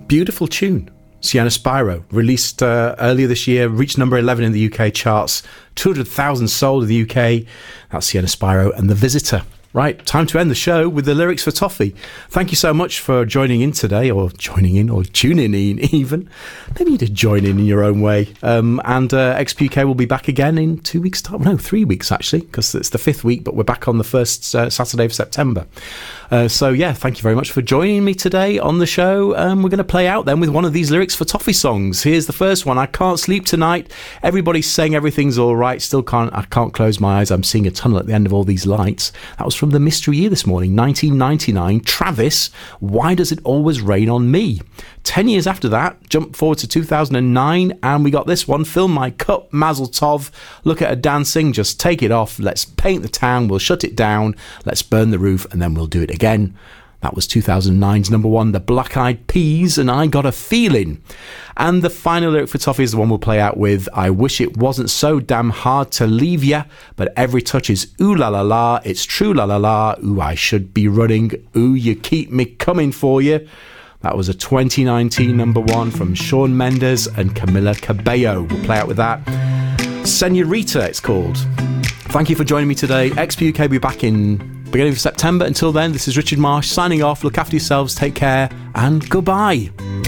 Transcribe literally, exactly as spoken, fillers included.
beautiful tune. Sienna Spyro, released uh, earlier this year, reached number eleven in the U K charts, two hundred thousand sold in the U K. That's Sienna Spyro and The Visitor. Right, time to end the show with the lyrics for Toffee. Thank you so much for joining in today, or joining in, or tuning in even. Maybe you did join in in your own way. Um, and uh, X P U K will be back again in two weeks' time. No, three weeks actually, because it's the fifth week, but we're back on the first uh, Saturday of September. Uh, so yeah, thank you very much for joining me today on the show. Um, we're going to play out then with one of these lyrics for Toffee songs. Here's the first one. I can't sleep tonight. Everybody's saying everything's all right. Still can't. I can't close my eyes. I'm seeing a tunnel at the end of all these lights. That was from the Mystery Year this morning, nineteen ninety-nine. Travis, Why Does It Always Rain on Me? Ten years after that, jump forward to two thousand nine, and we got this one, Fill My Cup, Mazel Tov. Look at her dancing, just take it off. Let's paint the town, we'll shut it down. Let's burn the roof, and then we'll do it again. That was two thousand nine's number one, The Black Eyed Peas, and I Got a Feeling. And the final lyric for Toffee is the one we'll play out with, I wish it wasn't so damn hard to leave ya, but every touch is ooh la la la, it's true la la la, ooh I should be running, ooh you keep me coming for you. That was a twenty nineteen number one from Shawn Mendes and Camila Cabello. We'll play out with that. Senorita, it's called. Thank you for joining me today. X P U K will be back in beginning of September. Until then, this is Richard Marsh signing off. Look after yourselves, take care, and goodbye.